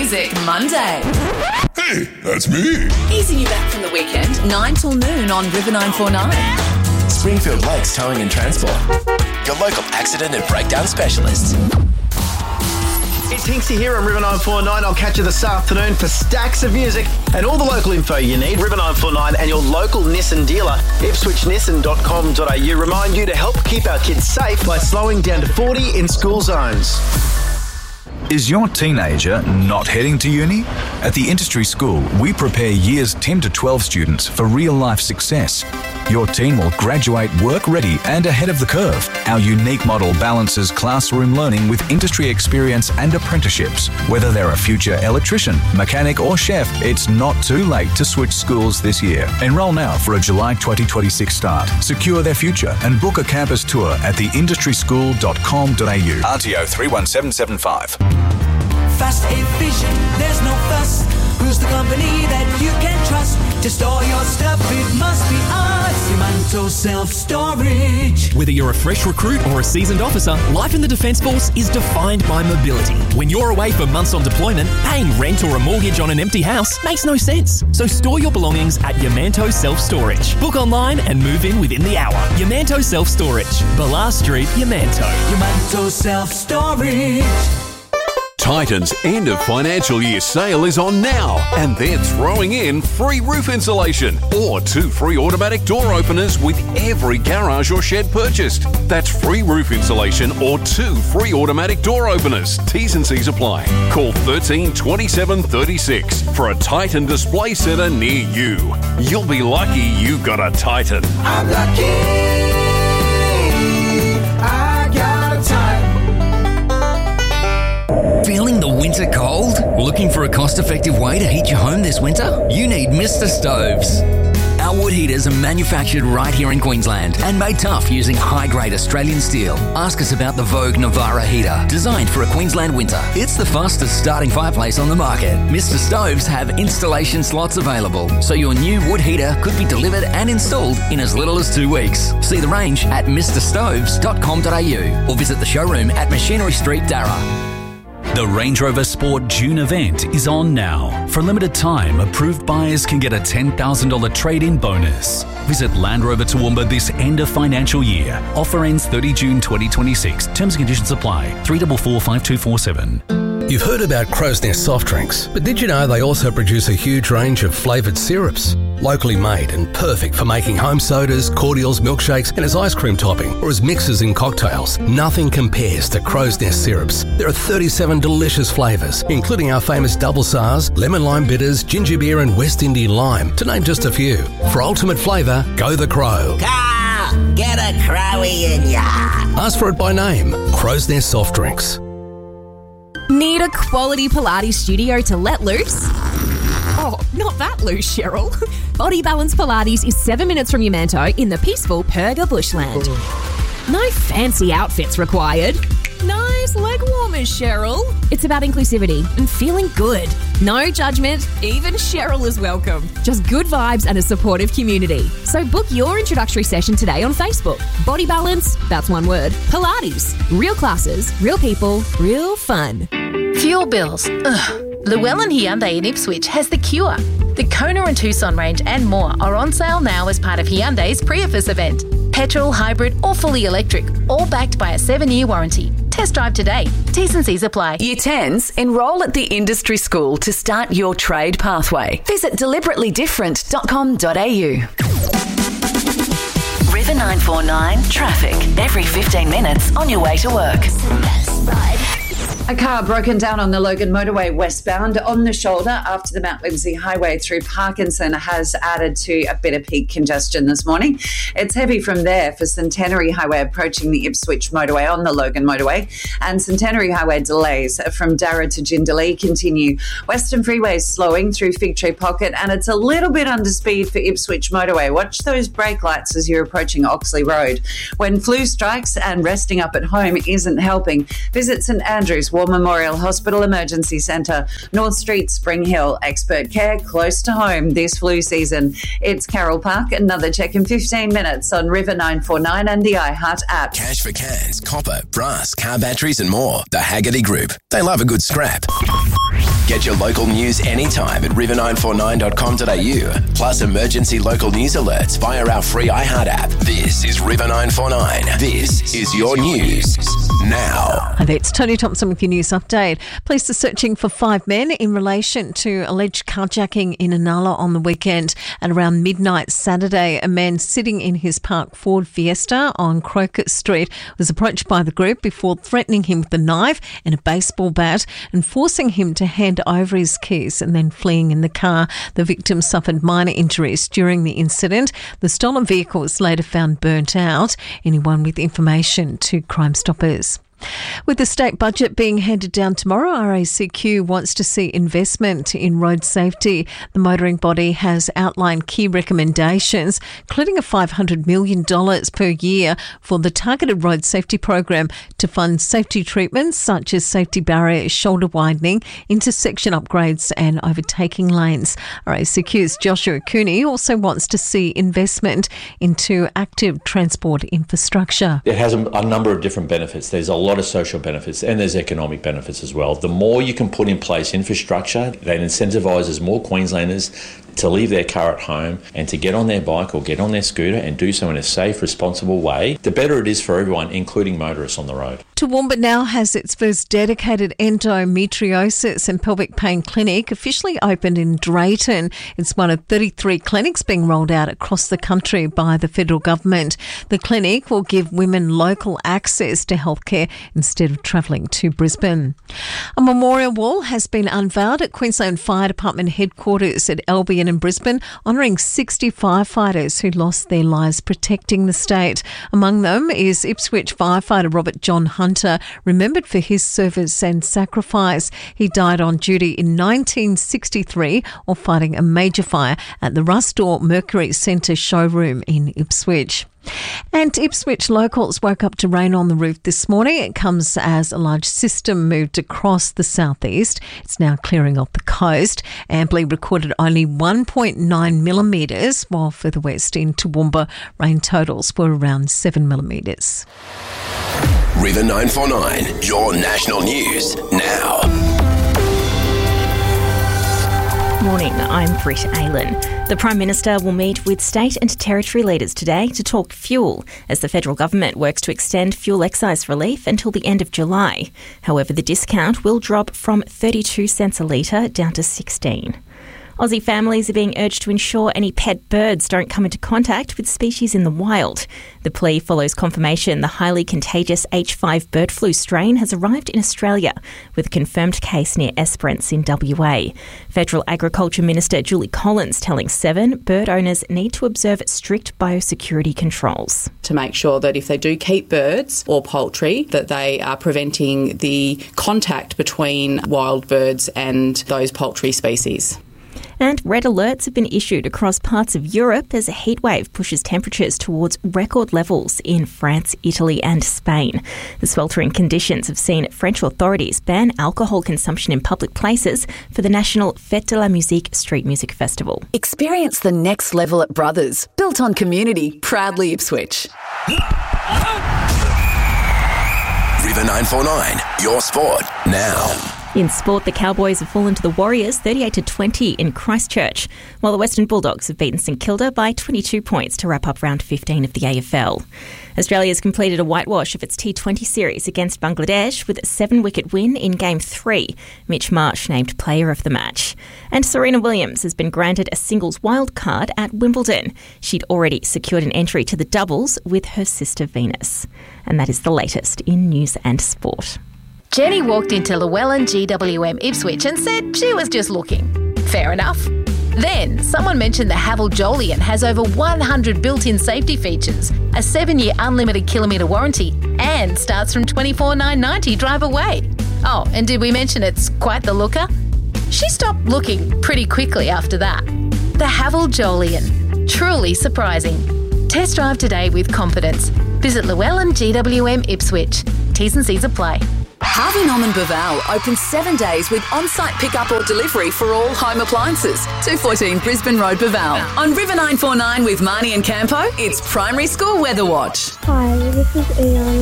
Music Monday. Hey, that's me. Easing you back from the weekend, 9 till noon on River 949. Springfield Lakes Towing and Transport, your local accident and breakdown specialists. It's Hinksy here on River 949. I'll catch you this afternoon for stacks of music and all the local info you need. River 949 and your local Nissan dealer, ipswichnissan.com.au, remind you to help keep our kids safe by slowing down to 40 in school zones. Is your teenager not heading to uni? At the Industry School, we prepare years 10 to 12 students for real-life success. Your teen will graduate work-ready and ahead of the curve. Our unique model balances classroom learning with industry experience and apprenticeships. Whether they're a future electrician, mechanic or chef, it's not too late to switch schools this year. Enroll now for a July 2026 start. Secure their future and book a campus tour at theindustryschool.com.au. RTO 31775. Fast, efficient, there's no fuss. Who's the company that you can trust? To store your stuff, it must be us. Simanto Self-Storage. Whether you're a fresh recruit or a seasoned officer, life in the Defence Force is defined by mobility. When you're away for months on deployment, paying rent or a mortgage on an empty house makes no sense. So store your belongings at Yamanto Self-Storage. Book online and move in within the hour. Yamanto Self-Storage. Bala Street, Yamanto. Yamanto Self-Storage. Titan's end of financial year sale is on now, and they're throwing in free roof insulation or 2 free automatic door openers with every garage or shed purchased. That's free roof insulation or 2 free automatic door openers. T's and C's apply. Call 13 27 36 for a Titan display centre near you. You'll be lucky you got a Titan. I'm lucky. I got a Titan. Feeling the winter cold? Looking for a cost-effective way to heat your home this winter? You need Mr. Stoves. Our wood heaters are manufactured right here in Queensland and made tough using high-grade Australian steel. Ask us about the Vogue Navara heater, designed for a Queensland winter. It's the fastest starting fireplace on the market. Mr. Stoves have installation slots available, so your new wood heater could be delivered and installed in as little as 2 weeks. See the range at mrstoves.com.au or visit the showroom at Machinery Street, Darra. The Range Rover Sport June event is on now. For a limited time, approved buyers can get a $10,000 trade-in bonus. Visit Land Rover Toowoomba this end of financial year. Offer ends 30 June 2026. Terms and conditions apply. 3445247. You've heard about Crow's Nest soft drinks, but did you know they also produce a huge range of flavoured syrups? Locally made and perfect for making home sodas, cordials, milkshakes and as ice cream topping or as mixes in cocktails. Nothing compares to Crow's Nest syrups. There are 37 delicious flavours, including our famous double SARS, lemon lime bitters, ginger beer and West Indian lime, to name just a few. For ultimate flavour, go the Crow. Car, get a Crowie in ya. Ask for it by name. Crow's Nest soft drinks. Need a quality Pilates studio to let loose? Oh, not that loose, Cheryl. Body Balance Pilates is 7 minutes from Yamanto in the peaceful Perga bushland. No fancy outfits required. Nice leg warmers, Cheryl. It's about inclusivity and feeling good. No judgment, even Cheryl is welcome. Just good vibes and a supportive community. So book your introductory session today on Facebook. Body Balance, that's one word. Pilates. Real classes, real people, real fun. Fuel bills. Ugh. Llewellyn Hyundai in Ipswich has the cure. The Kona and Tucson range and more are on sale now as part of Hyundai's Priefus event. Petrol, hybrid or fully electric, all backed by a 7-year warranty. Test drive today. T's and C's apply. Year 10s, enrol at the Industry School to start your trade pathway. Visit deliberately-different.com.au. River 949 traffic. Every 15 minutes on your way to work. A car broken down on the Logan Motorway westbound on the shoulder after the Mount Whimsy Highway through Parkinson has added to a bit of peak congestion this morning. It's heavy from there for Centenary Highway approaching the Ipswich Motorway on the Logan Motorway, and Centenary Highway delays from Darra to Jindalee continue. Western Freeway slowing through Fig Tree Pocket, and it's a little bit under speed for Ipswich Motorway. Watch those brake lights as you're approaching Oxley Road. When flu strikes and resting up at home isn't helping, visit St Andrews War Memorial Hospital Emergency Centre, North Street, Spring Hill. Expert care close to home this flu season. It's Carol Park. Another check in 15 minutes on River 949 and the iHeart app. Cash for cans, copper, brass, car batteries and more. The Haggerty Group. They love a good scrap. Get your local news anytime at river949.com.au. Plus emergency local news alerts via our free iHeart app. This is River 949. This is your news now. Hi there, it's Tony Thompson with your news update. Police are searching for 5 men in relation to alleged carjacking in Inala on the weekend. At around midnight Saturday, a man sitting in his parked Ford Fiesta on Crocus Street was approached by the group before threatening him with a knife and a baseball bat and forcing him to hand over his keys and then fleeing in the car. The victim suffered minor injuries during the incident. The stolen vehicle was later found burnt out. Anyone with information to Crime Stoppers. With the state budget being handed down tomorrow, RACQ wants to see investment in road safety. The motoring body has outlined key recommendations, including a $500 million per year for the targeted road safety program to fund safety treatments such as safety barriers, shoulder widening, intersection upgrades and overtaking lanes. RACQ's Joshua Cooney also wants to see investment into active transport infrastructure. It has a number of different benefits. There's a lot of social benefits and there's economic benefits as well. The more you can put in place infrastructure that incentivises more Queenslanders to leave their car at home and to get on their bike or get on their scooter and do so in a safe, responsible way, the better it is for everyone, including motorists on the road. Toowoomba now has its first dedicated endometriosis and pelvic pain clinic officially opened in Drayton. It's one of 33 clinics being rolled out across the country by the federal government. The clinic will give women local access to healthcare instead of travelling to Brisbane. A memorial wall has been unveiled at Queensland Fire Department headquarters at Albion in Brisbane, honouring 60 firefighters who lost their lives protecting the state. Among them is Ipswich firefighter Robert John Hunter, remembered for his service and sacrifice. He died on duty in 1963 while fighting a major fire at the Rustor Mercury Centre showroom in Ipswich. And Ipswich locals woke up to rain on the roof this morning. It comes as a large system moved across the southeast. It's now clearing off the coast. Amberley recorded only 1.9 millimetres, while further west in Toowoomba, rain totals were around 7 millimetres. River 949, your national news now. Morning, I'm Britt Aylan. The Prime Minister will meet with state and territory leaders today to talk fuel as the federal government works to extend fuel excise relief until the end of July. However, the discount will drop from 32 cents a litre down to 16. Aussie families are being urged to ensure any pet birds don't come into contact with species in the wild. The plea follows confirmation the highly contagious H5 bird flu strain has arrived in Australia, with a confirmed case near Esperance in WA. Federal Agriculture Minister Julie Collins telling Seven bird owners need to observe strict biosecurity controls. To make sure that if they do keep birds or poultry, that they are preventing the contact between wild birds and those poultry species. And red alerts have been issued across parts of Europe as a heatwave pushes temperatures towards record levels in France, Italy and Spain. The sweltering conditions have seen French authorities ban alcohol consumption in public places for the national Fête de la Musique street music festival. Experience the next level at Brothers, built on community, proudly Ipswich. River 949, your sport now. In sport, the Cowboys have fallen to the Warriors 38-20 in Christchurch, while the Western Bulldogs have beaten St Kilda by 22 points to wrap up round 15 of the AFL. Australia has completed a whitewash of its T20 series against Bangladesh with a 7-wicket win in Game 3. Mitch Marsh named player of the match. And Serena Williams has been granted a singles wild card at Wimbledon. She'd already secured an entry to the doubles with her sister Venus. And that is the latest in news and sport. Jenny walked into Llewellyn GWM Ipswich and said she was just looking. Fair enough. Then someone mentioned the Haval Jolyon has over 100 built-in safety features, a 7-year unlimited kilometre warranty and starts from $24,990 drive away. Oh, and did we mention it's quite the looker? She stopped looking pretty quickly after that. The Haval Jolyon. Truly surprising. Test drive today with confidence. Visit Llewellyn GWM Ipswich. T's and C's apply. Harvey Norman Baval open 7 days with on-site pickup or delivery for all home appliances. 214 Brisbane Road, Baval. On River 949 with Marnie and Campo, it's Primary School Weather Watch. Hi, this is Ian.